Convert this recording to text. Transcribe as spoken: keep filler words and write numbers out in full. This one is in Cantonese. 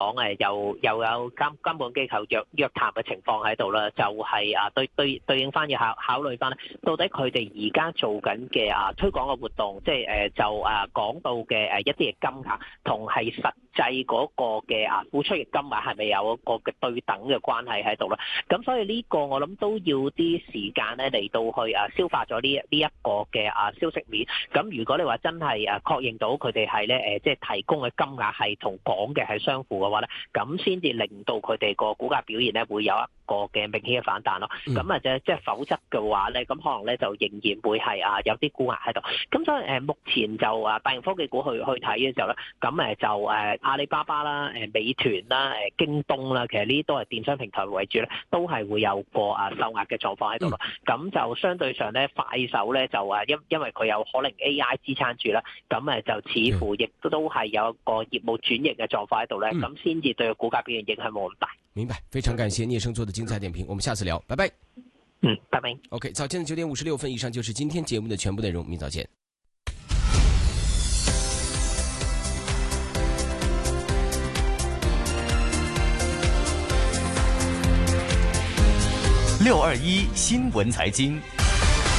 講誒，又又有監監管機構約約談嘅情況喺度啦，就係啊對對對應翻要考考慮翻咧，到底佢哋而家做緊嘅啊推廣嘅活動，即係誒就啊講到嘅誒一啲嘅金額，同係實際嗰個嘅啊付出嘅金額係咪有一個嘅對等嘅關係喺度咧？咁所以呢個我諗都要啲時間咧嚟到去啊消化咗呢呢一個嘅啊消息面。咁如果你話真係誒確認到佢哋係咧誒即係提供嘅金額係同講嘅係相符嘅話咧，咁先至令到佢哋個股價表現咧會有一個嘅明顯嘅反彈咯。咁或者即係否則嘅話咧，咁可能咧就仍然會係啊有啲沽壓喺度。咁所以誒目前就啊大型科技股去去睇嘅時候咧，咁誒就誒阿里巴巴啦、誒美團啦、誒京東啦，其實呢啲都係電商平台為主咧，都係會有個啊受壓嘅狀況喺度咯。咁就相對上咧，快手咧就啊因因為佢有可能 A I 支撐住啦，咁誒就似乎亦都都係有一個業務轉型嘅狀況喺度咧，咁先至對個股價表現影響冇咁大。 明白，非常感謝聶生做的精彩點評，我們下次聊，拜拜。 嗯，拜拜。 OK， 早間的九點五十六分以上就是今天節目的全部內容，明早見。 六二一新聞財經。